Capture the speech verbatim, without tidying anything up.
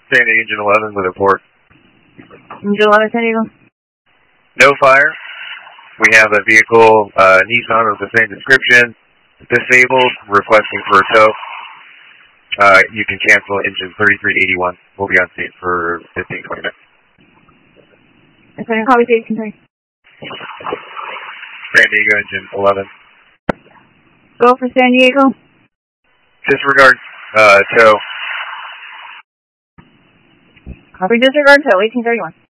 San Diego Engine eleven with a port. Engine eleven, San Diego. No fire. We have a vehicle, uh, Nissan of the same description, disabled, requesting for a tow. Uh, you can cancel engine thirty-three eighty-one. We'll be on state for fifteen, twenty minutes. San Diego, copy state, continue. San Diego Engine eleven. Go for San Diego. Disregard, uh, tow. Copy disregard tow, eighteen thirty-one.